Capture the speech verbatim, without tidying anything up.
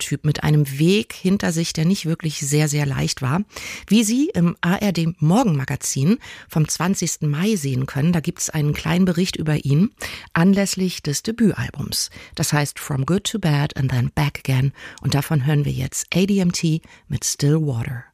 Typ mit einem Weg hinter sich, der nicht wirklich sehr, sehr leicht war. Wie Sie im A R D Morgenmagazin vom zwanzigsten Mai sehen können, da gibt es einen kleinen Bericht über ihn anlässlich des Debütalbums. Das heißt From Good to Bad and Then Back Again und davon hören wir jetzt A D M T mit Still Water.